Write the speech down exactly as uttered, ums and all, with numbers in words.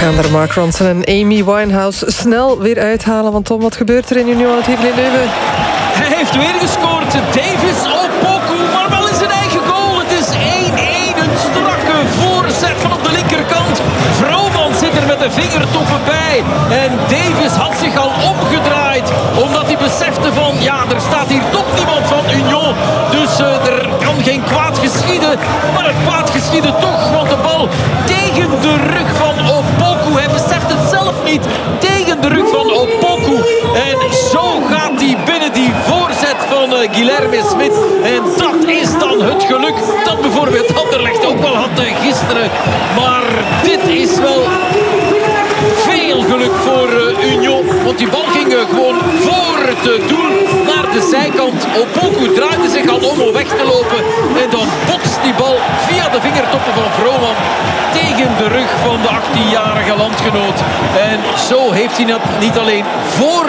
gaan er Mark Ronson en Amy Winehouse snel weer uithalen. Want Tom, wat gebeurt er in Union Antwerpen Leuven? Hij heeft weer gescoord. Davis op Poku, maar wel in zijn eigen goal. Het is één-één. Een strakke voorzet van op de linkerkant. Vrooman zit er met de vingertoppen bij. En Davis had zich al omgedraaid. Omdat hij besefte van, ja, er staat hier toch niemand van Union. Dus uh, er kan geen kwaad geschieden. Maar het kwaad geschiedde toch. Want de bal tegen de rug van Opoku. Hij beseft het zelf niet. Tegen de rug van Opoku. En zo gaat hij binnen die voorzet van uh, Guilherme Smit. En dat is dan het geluk dat bijvoorbeeld Anderlecht ook wel had uh, gisteren. Maar dit is wel veel geluk voor uh, Union. Want die bal ging uh, gewoon voor het uh, doel naar de zijkant. Opoku draaide zich al om om weg te lopen. En dan botst die bal via de vingertoppen van Vrooman tegen de rug van de achttienjarige landgenoot. En zo heeft hij het niet alleen voor